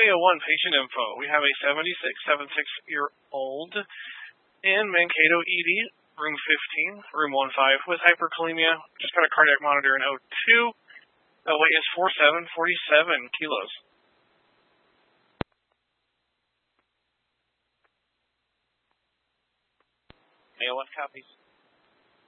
Mayo 1 patient info. We have a 76-year-old in Mankato ED, room 15, room 15, with hyperkalemia. Just got a cardiac monitor in O2. The weight is 47 kilos. Mayo 1 copies.